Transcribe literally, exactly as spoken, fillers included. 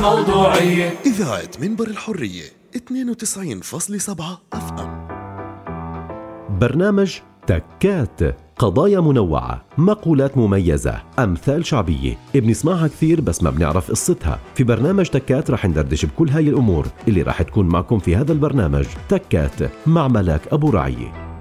موضوعية. إذاعة منبر الحرية اثنين وتسعين فاصلة سبعة أف أم. برنامج تكات، قضايا منوعة، مقولات مميزة، أمثال شعبية بنسمعها كثير بس ما بنعرف قصتها. في برنامج تكات رح ندردش بكل هاي الأمور اللي رح تكون معكم في هذا البرنامج. تكات مع ملاك أبو رعية.